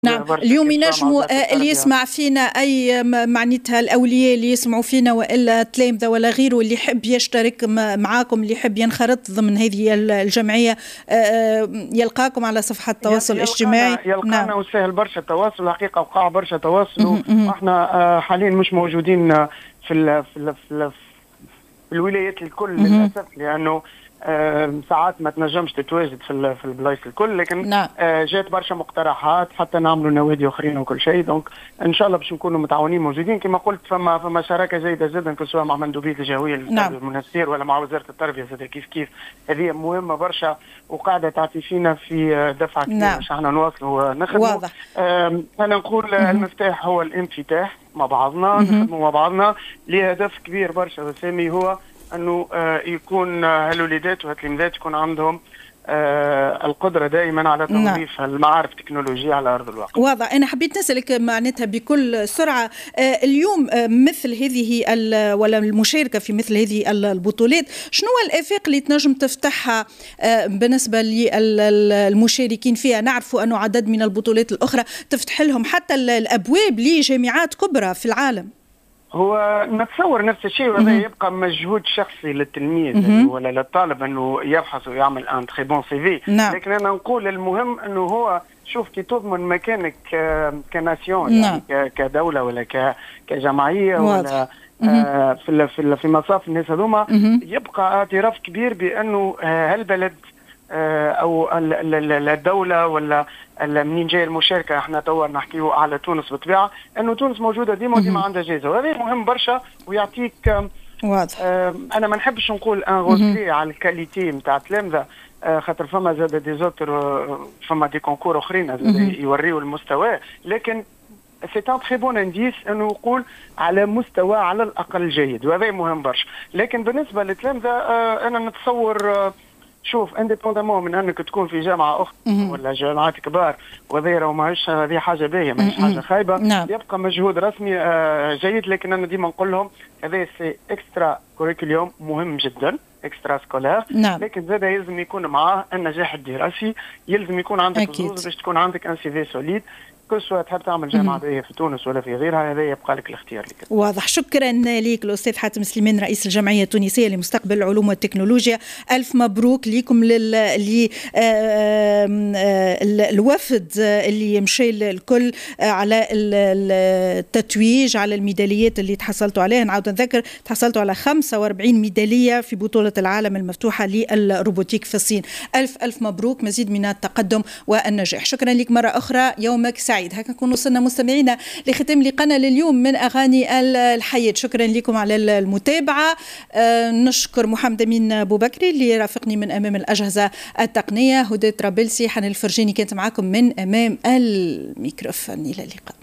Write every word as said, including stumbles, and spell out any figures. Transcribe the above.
نعم، اليوم ينجموا اللي يسمع فينا أي معناتها الأولياء اللي يسمعوا فينا وإلا تلامذة ولا غيره اللي يحب يشترك معاكم، اللي يحب ينخرط ضمن هذه الجمعية، يلقاكم على صفحة التواصل الاجتماعي. يلقانا نعم. وسهل برشا التواصل الحقيقة، وقع برشا تواصل. واحنا حاليا مش موجودين في ال في ال في, ال في الولايات الكل للأسف، لأنه آه ساعات ما تنجمش تتواجد في في البلايص الكل، لكن نعم. آه جات برشا مقترحات حتى نعملوا نوادي اخرين وكل شيء. دونك ان شاء الله باش نكونوا متعاونين موجودين. كما قلت فما فما شراكه جيده جدا، سواء مع مندوبيه الجهويه نعم. المنسير ولا مع وزاره التربيه زاد كيف كيف. هذه مهمه برشا وقاعده تعطي فينا في دفعه كبيره نعم. باش احنا نواصلوا ونخدموا. واضح. آه انا نقول المفتاح هو الانفتاح مع بعضنا، نخدموا مع بعضنا لهدف كبير برشا وسامي، هو انه آه يكون هالوليدات وهالتلاميذات يكون عندهم آه القدره دائما على توظيف نعم. المعارف التكنولوجيه على ارض الواقع. واضح. انا حبيت نسالك معناتها بكل سرعه، آه اليوم آه مثل هذه ولا المشاركه في مثل هذه البطولات، شنو الافاق اللي تنجم تفتحها آه بالنسبه للمشاركين فيها؟ نعرفوا انه عدد من البطولات الاخرى تفتح لهم حتى الابواب لجامعات كبرى في العالم. هو نتصور نفس الشيء، وهذا يبقى مجهود شخصي للتلميذ ولا للطالب انه يبحث ويعمل ان تري بون سي في. نعم. لكن انا نقول المهم انه هو شوف كي تضمن مكانك كناسيون، يعني نعم. كدوله ولا كجمعيه ولا آه في في في مصاف الناس هذوما، يبقى اعتراف كبير بانه هالبلد او الدوله ولا منين جاي المشاركه. احنا توا نحكيو على تونس بطبيعه انه تونس موجوده ديما وديما عندها جائزه، وهذا مهم برشا ويعطيك واضح. اه انا ما نحبش نقول ان غوسلي على الكاليتي نتاع التلامذه، اه خاطر فما زاد دي زوتر، فما دي كونكور اخرين يوريو المستوى، لكن سي ان تري بون انديس انه يقول على مستوى على الاقل جيد، وهذا مهم برشا. لكن بالنسبه للتلامذه اه انا نتصور اه شوف انديبوندامون من انك تكون في جامعه اخرى ولا جامعات كبار، وهذا راه ماهيش هذه حاجه باهيه، ماهيش حاجه خايبه. نعم. يبقى مجهود رسمي آه جيد، لكن انا ديما نقول لهم هذا سي اكسترا كوريكوليوم مهم جدا، اكسترا سكولار. نعم. لكن زاد يلزم يكون معاه النجاح الدراسي، يلزم يكون عندك الحظوظ باش تكون عندك ان سي في سوليد. كل سواء تحب تعمل جامعة باهية في تونس ولا في غيرها، هذا يبقى لك الاختيار لك. واضح. شكرا لك الأستاذ حاتم سليمان، رئيس الجمعية التونسية لمستقبل العلوم والتكنولوجيا. ألف مبروك لكم لل الوفد اللي مشى الكل على التتويج، على الميداليات اللي تحصلتوا عليها. نعاود نذكر تحصلتوا على خمسة وأربعين ميدالية في بطولة العالم المفتوحة للروبوتيك في الصين. ألف ألف مبروك، مزيد من التقدم والنجاح. شكرا لك مرة أخرى، يومك سعيد. هكا نكون وصلنا مستمعينا لختام لقاءنا لليوم من أغاني الحياة. شكرا لكم على المتابعة. أه نشكر محمد أمين أبو بكري اللي رافقني من أمام الأجهزة التقنية. هدى طرابلسي، حنان الفرجاني كانت معكم من أمام الميكروفون. إلى اللقاء.